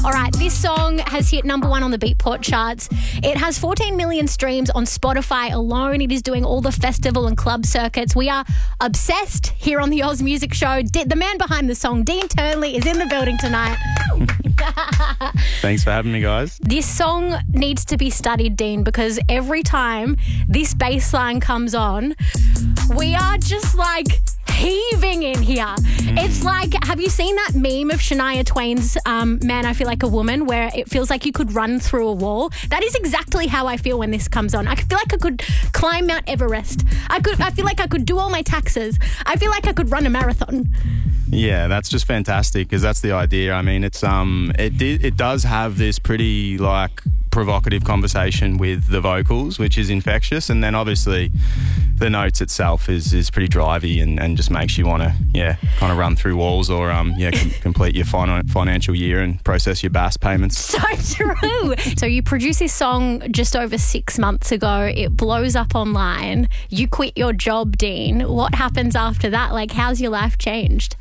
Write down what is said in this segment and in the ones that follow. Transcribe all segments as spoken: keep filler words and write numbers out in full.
All right, this song has hit number one on the Beatport charts. It has fourteen million streams on Spotify alone. It is doing all the festival and club circuits. We are obsessed here on the Oz Music Show. D- the man behind the song, Dean Turnley, is in the building tonight. Thanks for having me, guys. This song needs to be studied, Dean, because every time this bass line comes on, we are just like heaving in here. Mm. It's like, have you seen that meme of Shania Twain's um, Man, I Feel Like a Woman, where it feels like you could run through a wall? That is exactly how I feel when this comes on. I feel like I could climb Mount Everest. I could. I feel like I could do all my taxes. I feel like I could run a marathon. Yeah, that's just fantastic because that's the idea. I mean, it's um, it did, it does have this pretty like provocative conversation with the vocals, which is infectious, and then obviously the notes itself is is pretty drivey and, and just makes you want to yeah kind of run through walls or um yeah com- complete your fin- financial year and process your B A S payments. So true. So you produced this song just over six months ago. It blows up online. You quit your job, Dean. What happens after that? Like, how's your life changed?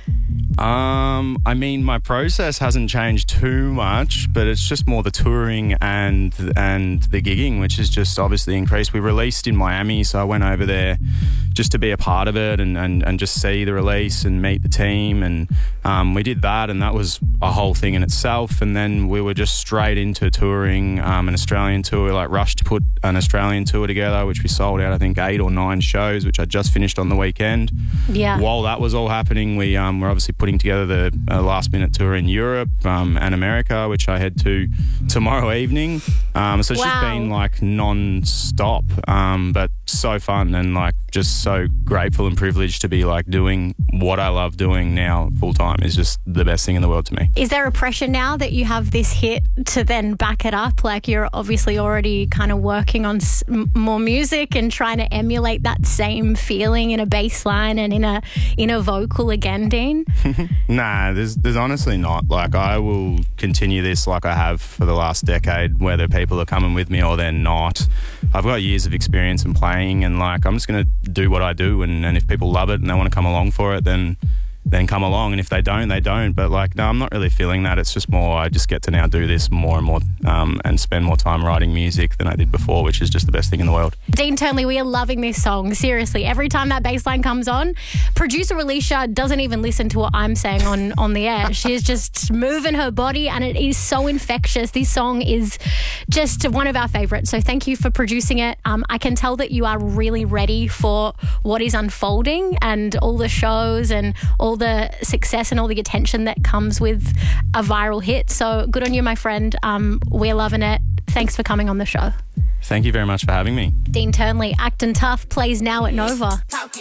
Um, I mean, my process hasn't changed too much, but it's just more the touring and and the gigging, which has just obviously increased. We released in Miami, so I went over there just to be a part of it and, and, and just see the release and meet the team. And um, we did that, and that was a whole thing in itself. And then we were just straight into touring um, an Australian tour. We like rushed to put an Australian tour together, which we sold out, I think, eight or nine shows, which I just finished on the weekend. Yeah. While that was all happening, we um, were obviously putting together the uh, last minute tour in Europe um, and America, which I head to tomorrow evening. Um, so it's wow. just been like non-stop, um, but so fun and like just so grateful and privileged to be like doing what I love doing now full time is just the best thing in the world to me. Is there a pressure now that you have this hit to then back it up? Like, you're obviously already kind of working on s- more music and trying to emulate that same feeling in a bass line and in a in a vocal again, Dean? Nah, there's there's honestly not. Like, I will continue this like I have for the last decade, whether people are coming with me or they're not. I've got years of experience in playing, and like I'm just going to do what I do, and, and if people love it and they want to come along for it, then then come along, and if they don't, they don't. But like, no, I'm not really feeling that. It's just more I just get to now do this more and more um, and spend more time writing music than I did before, which is just the best thing in the world. Dean Turnley, we are loving this song. Seriously, every time that bass line comes on, producer Alicia doesn't even listen to what I'm saying on, on the air. She's just moving her body, and it is so infectious. This song is just one of our favourites. So thank you for producing it. Um, I can tell that you are really ready for what is unfolding and all the shows and all the success and all the attention that comes with a viral hit. So good on you, my friend. Um, we're loving it. Thanks for coming on the show. Thank you very much for having me. Dean Turnley, Actin' Tough, plays now at Nova.